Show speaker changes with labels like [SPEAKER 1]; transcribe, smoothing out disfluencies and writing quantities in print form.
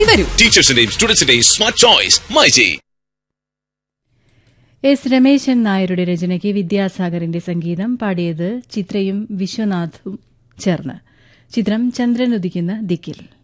[SPEAKER 1] വരൂ.
[SPEAKER 2] ടീച്ചേഴ്സിന്റെയും സ്റ്റുഡൻസിന്റെയും smart choice myG.
[SPEAKER 3] S Rameshan നായരുടെ രചനയ്ക്ക് വിദ്യാസാഗറിന്റെ സംഗീതം, പാടിയത് ചിത്രയും വിശ്വനാഥും ചേർന്ന്. ചിത്രം ചന്ദ്രൻ ഉദിക്കുന്ന ദിക്കിൽ.